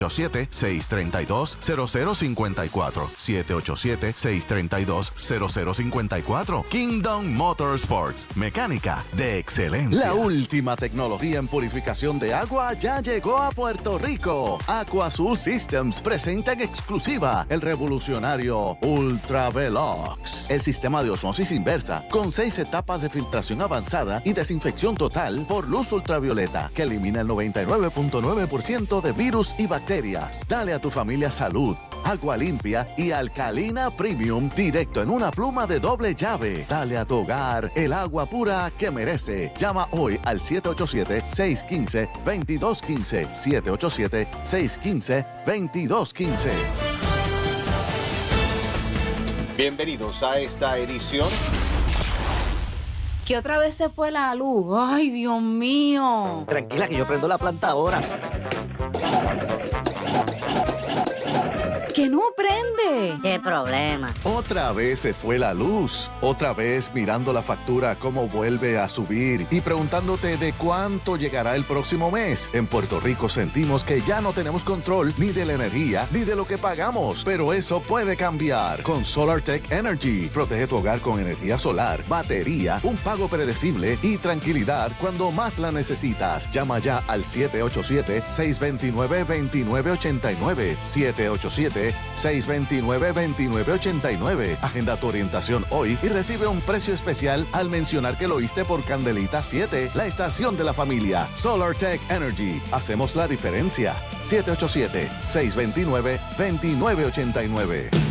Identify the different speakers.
Speaker 1: 787-632-0054. 787-632-0054. Kingdom Motorsports. Mecánica de excelencia.
Speaker 2: La última tecnología en purificación de agua ya llegó a Puerto Rico. AquaSur Systems presenta en exclusiva el revolucionario Ultra Velox. El sistema de osmosis inversa con 6 etapas de filtración avanzada y desinfección total por luz ultravioleta que elimina el 99.9% de virus y bacterias. Dale a tu familia salud, agua limpia y alcalina premium directo en una pluma de doble llave. Dale a tu hogar el agua pura que merece. Llama hoy al 787-615-2215. 787-615-2215.
Speaker 3: Bienvenidos a esta edición.
Speaker 4: Que otra vez se fue la luz. ¡Ay, Dios mío!
Speaker 5: Tranquila, que yo prendo la planta ahora.
Speaker 4: ¡Que no prende!
Speaker 5: ¿Qué problema?
Speaker 2: Otra vez se fue la luz. Otra vez mirando la factura cómo vuelve a subir y preguntándote de cuánto llegará el próximo mes. En Puerto Rico sentimos que ya no tenemos control ni de la energía ni de lo que pagamos. Pero eso puede cambiar con SolarTech Energy. Protege tu hogar con energía solar, batería, un pago predecible y tranquilidad cuando más la necesitas. Llama ya al 787-629-2989. 787-629-2989. Agenda tu orientación hoy y recibe un precio especial al mencionar que lo oíste por Candelita 7, la estación de la familia. SolarTech Energy. Hacemos la diferencia. 787-629-2989.